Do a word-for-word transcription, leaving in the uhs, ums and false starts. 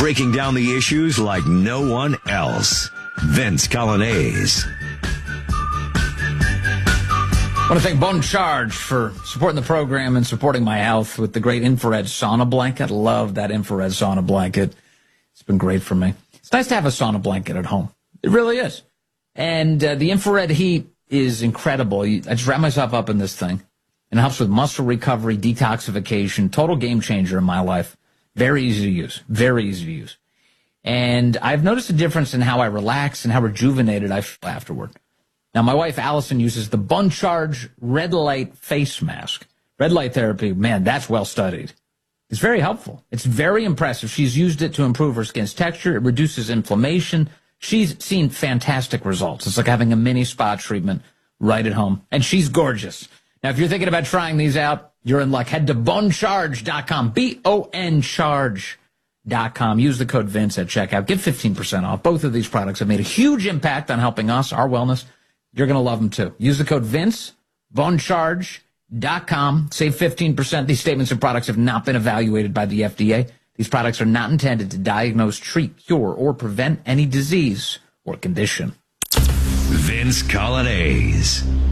breaking down the issues like no one else. Vince Coglianese. I want to thank Bon Charge for supporting the program and supporting my health with the great infrared sauna blanket. Love that infrared sauna blanket. It's been great for me. It's nice to have a sauna blanket at home. It really is. And uh, the infrared heat is incredible. I just wrap myself up in this thing. And it helps with muscle recovery, detoxification, total game changer in my life. Very easy to use. Very easy to use. And I've noticed a difference in how I relax and how rejuvenated I feel afterward. Now, my wife, Allison, uses the Bon Charge Red Light Face Mask. Red light therapy, man, that's well studied. It's very helpful. It's very impressive. She's used it to improve her skin's texture. It reduces inflammation. She's seen fantastic results. It's like having a mini spa treatment right at home. And she's gorgeous. Now, if you're thinking about trying these out, you're in luck. Head to bon charge dot com, B O N charge dot com. Use the code Vince at checkout. Get fifteen percent off. Both of these products have made a huge impact on helping us, our wellness. You're going to love them, too. Use the code Vince, bon charge dot com. Save fifteen percent. These statements and products have not been evaluated by the F D A. These products are not intended to diagnose, treat, cure, or prevent any disease or condition. Vince Coglianese.